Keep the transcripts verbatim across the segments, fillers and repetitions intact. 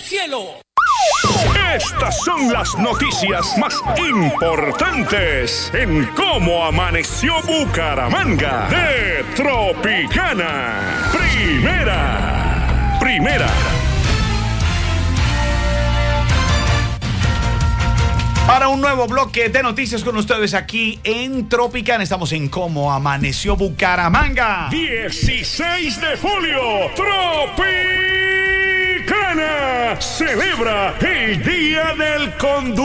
cielo. Estas son las noticias más importantes en Cómo Amaneció Bucaramanga de Tropicana. Primera, primera. Para un nuevo bloque de noticias con ustedes aquí en Tropicana. Estamos en Cómo Amaneció Bucaramanga. dieciséis de julio, Tropicana celebra el Día del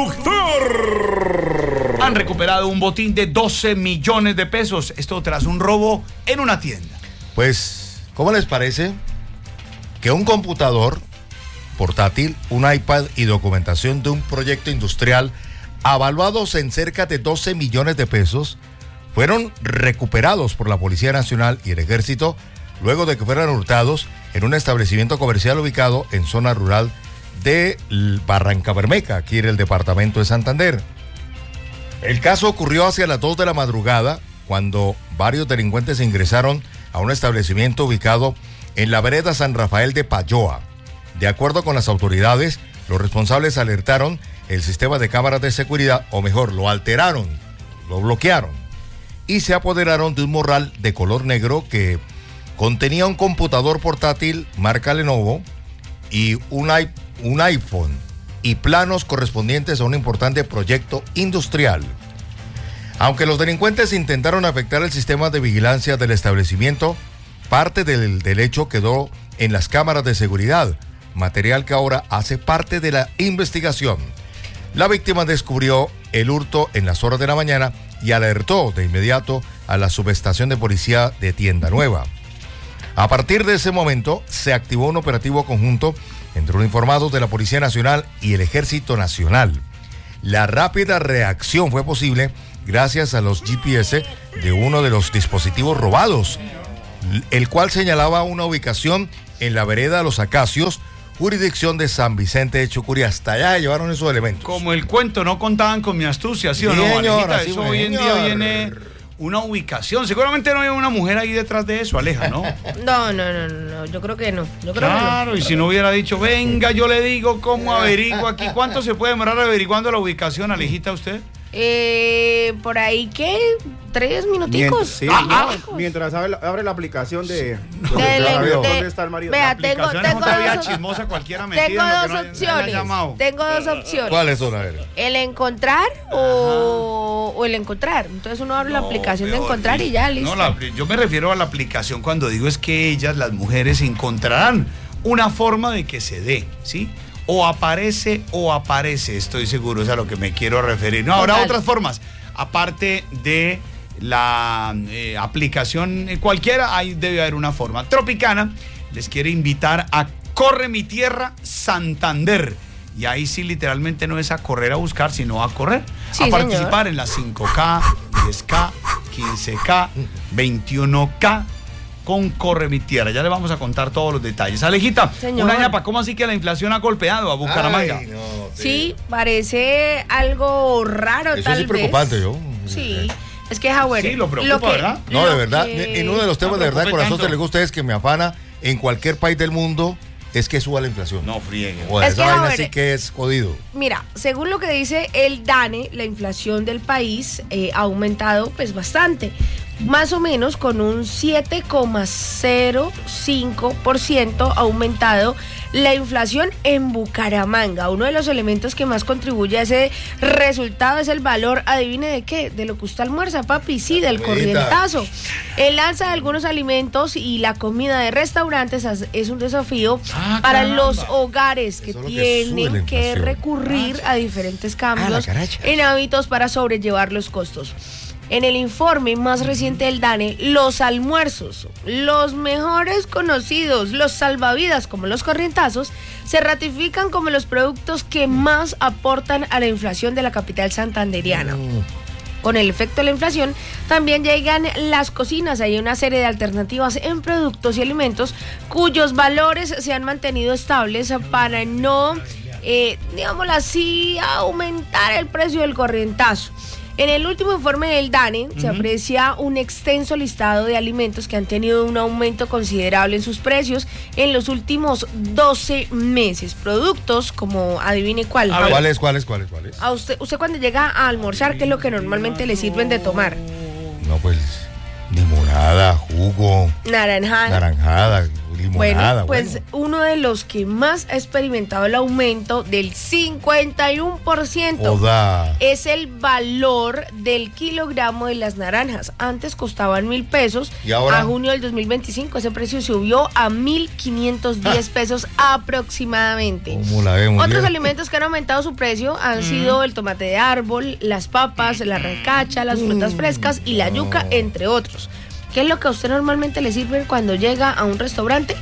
Conductor. Han recuperado un botín de doce millones de pesos. Esto tras un robo en una tienda. Pues, ¿cómo les parece que un computador portátil, un iPad y documentación de un proyecto industrial avaluados en cerca de doce millones de pesos fueron recuperados por la Policía Nacional y el Ejército luego de que fueran hurtados en un establecimiento comercial ubicado en zona rural de Barrancabermeja, aquí en el departamento de Santander? El caso ocurrió hacia las dos de la madrugada, cuando varios delincuentes ingresaron a un establecimiento ubicado en la vereda San Rafael de Payoa. De acuerdo con las autoridades, los responsables alertaron el sistema de cámaras de seguridad, o mejor, lo alteraron, lo bloquearon, y se apoderaron de un morral de color negro que contenía un computador portátil marca Lenovo y un, i- un iPhone y planos correspondientes a un importante proyecto industrial. Aunque los delincuentes intentaron afectar el sistema de vigilancia del establecimiento, parte del, del hecho quedó en las cámaras de seguridad, material que ahora hace parte de la investigación. La víctima descubrió el hurto en las horas de la mañana y alertó de inmediato a la subestación de policía de Tienda Nueva. A partir de ese momento se activó un operativo conjunto entre uniformados de la Policía Nacional y el Ejército Nacional. La rápida reacción fue posible gracias a los G P S de uno de los dispositivos robados, el cual señalaba una ubicación en la vereda Los Acacios, jurisdicción de San Vicente de Chucurí. Hasta allá llevaron esos elementos. Como el cuento, no contaban con mi astucia, ¿sí o no, Señor, Alejita? así Eso fue, hoy en día señor. viene una ubicación. Seguramente no hay una mujer ahí detrás de eso, Aleja, ¿no? No, no, no, no, yo creo que no. Yo creo Claro, que no. y si no hubiera dicho, venga, yo le digo cómo averiguo aquí. ¿Cuánto se puede demorar averiguando la ubicación, Alejita, usted? Eh, por ahí, ¿qué? ¿Tres minuticos? Sí, Ah, no, ah. mientras abre la, abre la aplicación de, de, De- de- de- dónde está el marido. Vea, La tengo, aplicación es tengo otra vía dos, chismosa cualquiera metida tengo en lo que dos no haya- no haya opciones. llamado. Tengo dos opciones. ¿Cuáles son? A ver. El encontrar o, o el encontrar. Entonces uno abre la No, aplicación de peor, encontrar y ya, listo. No, la- yo me refiero a la aplicación cuando digo es que ellas, las mujeres, encontrarán una forma de que se dé, ¿sí? O aparece o aparece, estoy seguro, es a lo que me quiero referir. No, habrá Total. otras formas, aparte de la eh, aplicación eh, cualquiera, ahí debe haber una forma. Tropicana les quiere invitar a Corre Mi Tierra Santander. Y ahí sí literalmente no es a correr a buscar, sino a correr. Sí, a participar señor. en las cinco K, diez K, quince K, veintiuno K con Corre Mi Tierra. Ya le vamos a contar todos los detalles. Alejita, Señor. una ñapa, ¿cómo así que la inflación ha golpeado a Bucaramanga? Ay, no, Sí, parece algo raro, Eso tal sí es preocupante, vez. yo. Sí, es que Javier. Sí, lo preocupa, ¿verdad? No, de lo verdad. que- En uno de los temas No de verdad, preocupe corazón, tanto. se le gusta es que me afana en cualquier país del mundo es que suba la inflación. No friegue. Joder, Es esa que, vaina Javier, sí que es jodido. Mira, según lo que dice el DANE, la inflación del país eh, ha aumentado pues bastante, más o menos con un siete coma cero cinco por ciento ha aumentado la inflación en Bucaramanga. Uno de los elementos que más contribuye a ese resultado es el valor, adivine de qué, de lo que usted almuerza, papi, sí, del comidita. corrientazo. El alza de algunos alimentos y la comida de restaurantes as- es un desafío Ah, para caramba. los hogares que Eso es lo que sube la tienen que inflación. recurrir a diferentes Ah, cambios la caracha. en hábitos para sobrellevar los costos. En el informe más reciente del DANE, los almuerzos, los mejores conocidos, los salvavidas como los corrientazos, se ratifican como los productos que más aportan a la inflación de la capital santanderiana. Con el efecto de la inflación, también llegan las cocinas. Hay una serie de alternativas en productos y alimentos cuyos valores se han mantenido estables para no, eh, digámoslo así, aumentar el precio del corrientazo. En el último informe del DANE uh-huh. se aprecia un extenso listado de alimentos que han tenido un aumento considerable en sus precios en los últimos doce meses. Productos como, adivine cuál. ¿Cuáles, cuáles, cuáles, cuáles? A usted, usted cuando llega a almorzar, ¿qué es lo que normalmente le sirven de tomar? No, pues limonada, jugo. Naranjada. Naranjada, limonada. Bueno, pues bueno. uno de los que más ha experimentado el aumento del cincuenta y uno por ciento Oda. es el valor del kilogramo de las naranjas. Antes costaban mil pesos. ¿Y ahora? A junio del dos mil veinticinco ese precio subió a mil quinientos diez ah. pesos aproximadamente. ¿Cómo la vemos? Otros bien? alimentos que han aumentado su precio han mm. sido el tomate de árbol, las papas, la recacha, las frutas frescas y la yuca, oh. entre otros. ¿Qué es lo que a usted normalmente le sirven cuando llega a un restaurante?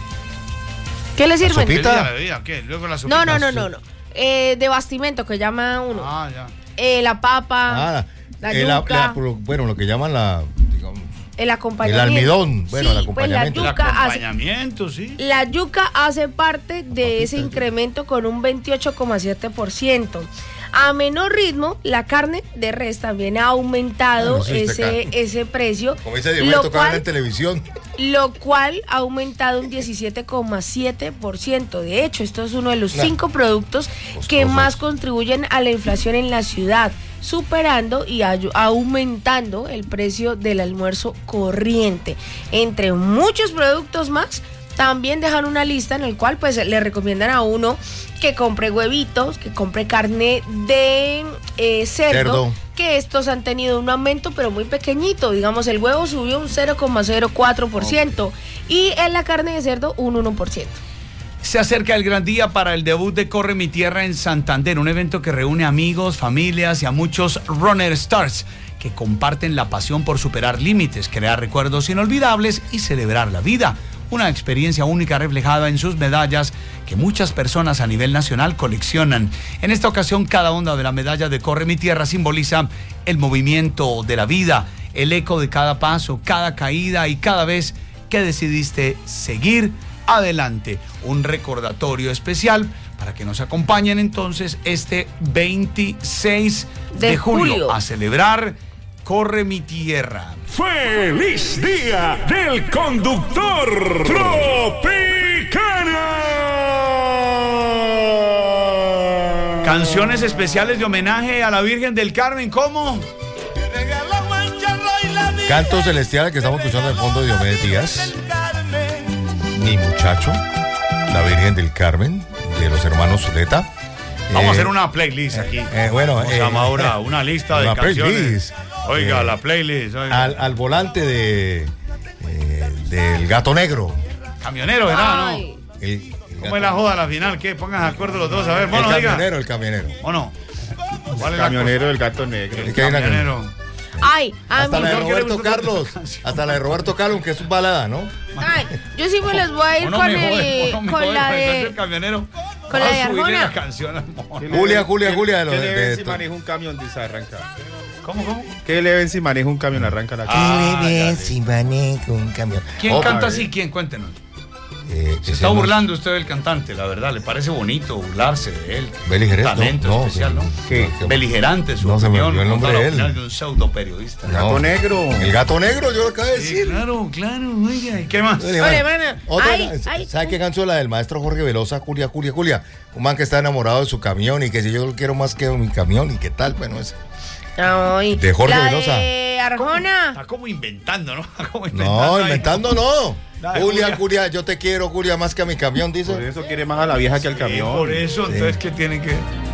¿Qué le sirven? ¿Sopita? ¿Qué? Luego la no, no, no, no, no. Eh, de bastimento que llama uno. Ah, ya. Eh, la papa, ah, la eh, yuca. La, la, bueno, lo que llaman la, digamos, el acompañamiento. El almidón, bueno, sí, el acompañamiento. Pues la yuca el acompañamiento, hace, sí. La yuca hace parte de ese incremento con un veintiocho coma siete por ciento. A menor ritmo, la carne de res también ha aumentado ah, no ese, ese precio. Como dice Dios, me tocaba en televisión. Lo cual ha aumentado un diecisiete coma siete por ciento. De hecho, esto es uno de los nah. cinco productos Costosos. que más contribuyen a la inflación en la ciudad, superando y aumentando el precio del almuerzo corriente. Entre muchos productos más, también dejan una lista en el cual pues le recomiendan a uno que compre huevitos, que compre carne de eh, cerdo, cerdo, que estos han tenido un aumento pero muy pequeñito. Digamos, el huevo subió un cero coma cero cuatro por ciento okay. y en la carne de cerdo un uno por ciento. Se acerca el gran día para el debut de Corre Mi Tierra en Santander, un evento que reúne amigos, familias y a muchos runner stars que comparten la pasión por superar límites, crear recuerdos inolvidables y celebrar la vida. Una experiencia única reflejada en sus medallas que muchas personas a nivel nacional coleccionan. En esta ocasión, cada onda de la medalla de Corre Mi Tierra simboliza el movimiento de la vida, el eco de cada paso, cada caída y cada vez que decidiste seguir adelante. Un recordatorio especial para que nos acompañen entonces este veintiséis de julio a celebrar Corre Mi Tierra. ¡Feliz Día del Conductor Tropicana! Canciones especiales de homenaje a la Virgen del Carmen, ¿cómo? Canto celestial que estamos escuchando en fondo de Diomedes Díaz. Mi muchacho, la Virgen del Carmen, de los hermanos Zuleta. Vamos eh, a hacer una playlist aquí. Eh, eh, bueno, eh, ahora una lista una de canciones. Playlist. Oiga, eh, la playlist. Oiga. Al, al volante de eh, del Gato Negro. Camionero, ¿verdad? ¿No? El, el ¿Cómo es la joda a la final? ¿Qué? Pongan de acuerdo los dos. A ver, bueno, el diga. camionero, el camionero. ¿O no? ¿Cuál es el camionero del Gato Negro? El camionero. Ay, a hasta mí la de no Roberto Carlos. Hasta la de Roberto Carlos, que es un balada, ¿no? Ay, yo sí me les voy a ir con, el, con, con la de el camionero. Con la de Arjona. Julia, Julia, Julia. ¿Qué, de, ¿qué le ven de, si de, maneja un camión dice arranca? ¿Cómo, cómo? ¿Qué le ven si maneja un camión arranca la casa? ¿Qué le ven si maneja un camión? ¿Quién oh, canta así? ¿Quién? Cuéntenos. Eh, se está burlando usted del cantante, la verdad, le parece bonito burlarse de él. Beligerante. Talento no, especial, ¿no? ¿Qué? Beligerante, su no, opinión. Se me olvidó el nombre de él. De un pseudo periodista. El Gato no. Negro. El Gato Negro, yo lo acabo de decir. Sí, claro, claro, oiga, ¿y qué más? Oye, hermana. ¿Sabe qué canción? La del maestro Jorge Velosa, Julia, Julia, Julia. Un man que está enamorado de su camión y que si yo lo quiero más que mi camión y qué tal, bueno, es. Ay, de Jorge la Velosa. De Arjona. Está como inventando, ¿no? Como inventando no, ahí. inventando no. Dale, Julia, Julia, Julia, yo te quiero, Julia, más que a mi camión, dice. Por eso quiere más a la vieja que al camión. Sí, por eso, sí. Entonces, ¿qué tiene que...?